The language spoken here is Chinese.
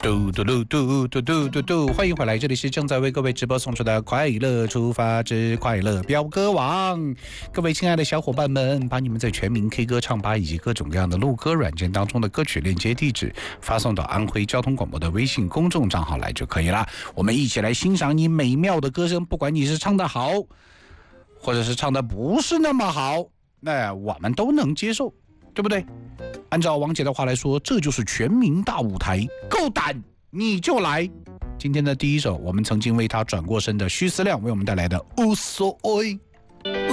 嘟嘟嘟嘟嘟嘟嘟嘟，欢迎回来，这里是正在为各位直播送出的快乐出发之快乐飙歌王。各位亲爱的小伙伴们，把你们在全民 K 歌唱吧以及各种各样的录歌软件当中的歌曲链接地址发送到安徽交通广播的微信公众账号来就可以了。我们一起来欣赏你美妙的歌声，不管你是唱得好，或者是唱得不是那么好，那我们都能接受，对不对？按照王姐的话来说，这就是全民大舞台，够胆你就来。今天的第一首，我们曾经为他转过身的徐思亮为我们带来的无所谓。